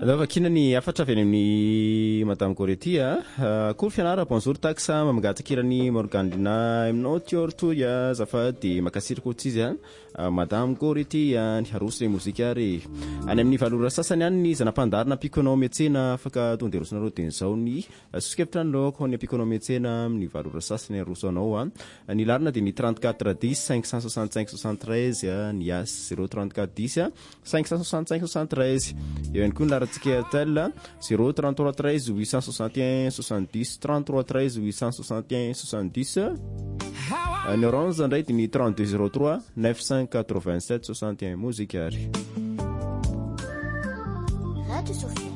Vakina ny afatra avy amin'ny Madame Goretia. Cour fianara, bonjour taxa, mamagatakirany Morgandina aminao tiortoya azafady makasiry kotsizy Madame Goretia ny harosy mozika ary any amin'ny valora sasany any ny zanampandarina pikonao metsena afaka tonderosina reo dia zao ny soskevitra ny loko ny pikonao metsena amin'ny valora sasany arosanao ny larina dia ny 34 10 565 73 ny as 034 10 565 73 eo ihany koa ny larantsika Airtel 033 13 861 70 33 13 861 70 ny Orange ndray dia ny 32 03 987 61 mozika ary Radio Sophie